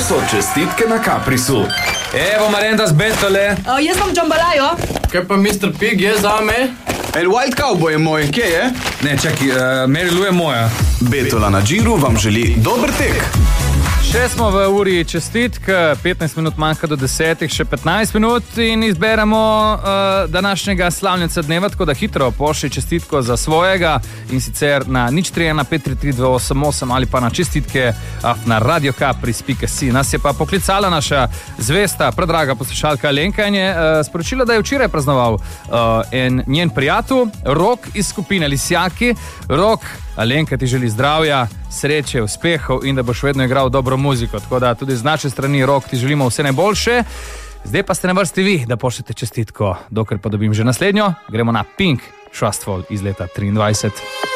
so čestitke na Caprisu. Evo Marenda z Betole. Jaz sem Džambalajo. Kaj pa Mr. Pig je zame? El Wild Cowboy je moj, kje je? Ne, čaki, Mary Lou je moja. Betola na Džiru vam želi dober tek. Še smo v uri čestitk, 15 minut manjka do 10, še 15 minut in izberemo današnjega slavnega dneva, tako da hitro pošli čestitko za svojega in sicer na 031-533-288 ali pa na čestitke na radiokapris.si. Nas je pa poklicala naša zvesta, predraga poslušalka Alenka in je sporočila, da je včeraj praznoval en njen prijatelj, Rok iz skupine Lisjaki. Rok, Alenka ti želi zdravja, sreče, uspehov in da boš vedno igral dobro muziko. Tako da tudi z naše strani, Rok, ti želimo vse najboljše. Zdaj pa ste na vrsti vi, da pošljete čestitko. Dokler pa dobim že naslednjo, gremo na Pink Trustful iz leta 23.